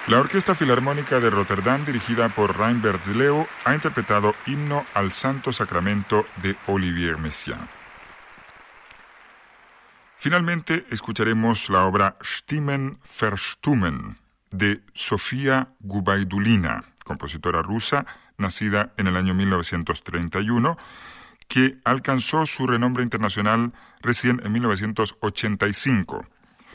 La Orquesta Filarmónica de Rotterdam, dirigida por Reinbert de Leeuw, ha interpretado Himno al Santo Sacramento de Olivier Messiaen. Finalmente, escucharemos la obra Stimmen verstummen de Sofia Gubaidulina, compositora rusa, nacida en el año 1931, que alcanzó su renombre internacional recién en 1985.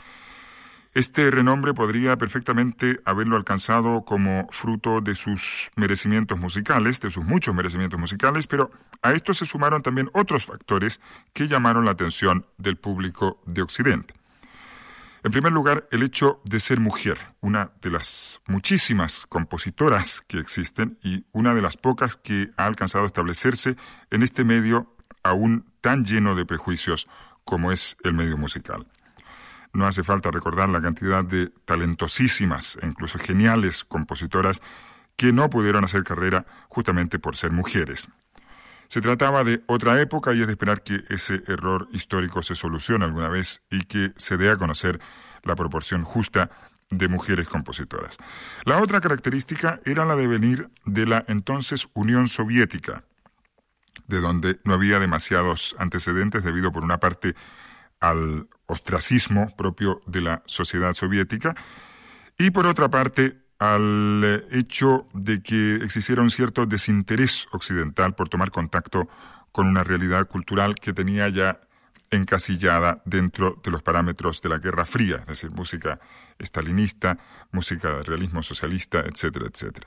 Este renombre podría perfectamente haberlo alcanzado como fruto de sus merecimientos musicales, de sus muchos merecimientos musicales, pero a esto se sumaron también otros factores que llamaron la atención del público de Occidente. En primer lugar, el hecho de ser mujer, una de las muchísimas compositoras que existen y una de las pocas que ha alcanzado a establecerse en este medio aún tan lleno de prejuicios como es el medio musical. No hace falta recordar la cantidad de talentosísimas e incluso geniales compositoras que no pudieron hacer carrera justamente por ser mujeres. Se trataba de otra época y es de esperar que ese error histórico se solucione alguna vez y que se dé a conocer la proporción justa de mujeres compositoras. La otra característica era la de venir de la entonces Unión Soviética, de donde no había demasiados antecedentes debido por una parte al ostracismo propio de la sociedad soviética y por otra parte al hecho de que existiera un cierto desinterés occidental por tomar contacto con una realidad cultural que tenía ya encasillada dentro de los parámetros de la Guerra Fría, es decir, música estalinista, música de realismo socialista, etcétera, etcétera.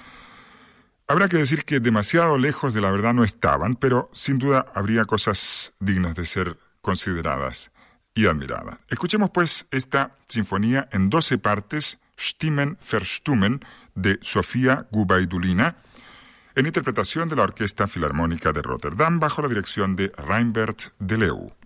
Habrá que decir que demasiado lejos de la verdad no estaban, pero sin duda habría cosas dignas de ser consideradas y admiradas. Escuchemos pues esta sinfonía en 12 partes, Stimmen verstummen, de Sofia Gubaidulina, en interpretación de la Orquesta Filarmónica de Rotterdam bajo la dirección de Reinbert de Leeuw.